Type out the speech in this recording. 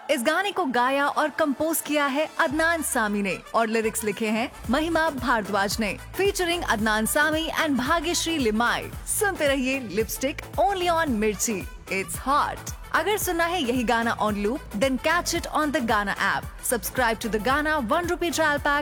इस गाने को गाया और कंपोज किया है अदनान सामी ने और लिरिक्स लिखे हैं महिमा भारद्वाज ने, फीचरिंग अदनान सामी एंड भाग्यश्री लिमाई। सुनते रहिए लिपस्टिक ओनली ऑन मिर्ची, इट्स हॉट। अगर सुनना है यही गाना on loop, then catch it on the गाना ऐप। सब्सक्राइब टू द गाना ₹1 ट्रायल पैक